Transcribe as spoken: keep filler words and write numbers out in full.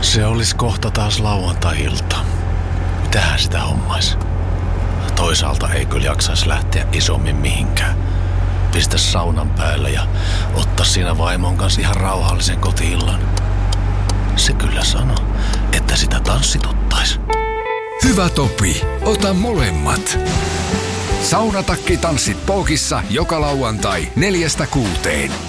Se olisi kohta taas lauantai-ilta. Mitähän sitä hommais? Toisaalta ei kyllä jaksaisi lähteä isommin mihinkään. Pistä saunan päälle ja ottaa siinä vaimon kanssa ihan rauhallisen koti-illan. Se kyllä sanoo, että sitä tanssituttais. Hyvä Topi, ota molemmat. Saunatakki tanssit Pookissa joka lauantai neljästä kuuteen.